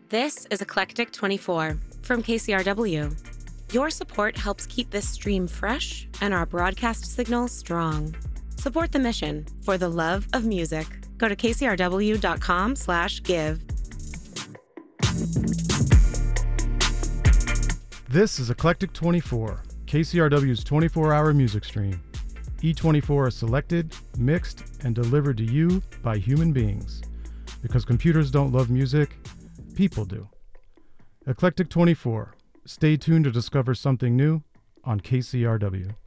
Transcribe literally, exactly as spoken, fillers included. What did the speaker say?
This is Eclectic twenty-four from K C R W. Your support helps keep this stream fresh and our broadcast signal strong. Support the mission for the love of music. Go to k c r w dot com slash give. This is Eclectic twenty-four, K C R W's twenty-four hour music stream. E twenty-four is selected, mixed, and delivered to you by human beings. Because computers don't love music, people do. Eclectic twenty-four. Stay tuned to discover something new on K C R W.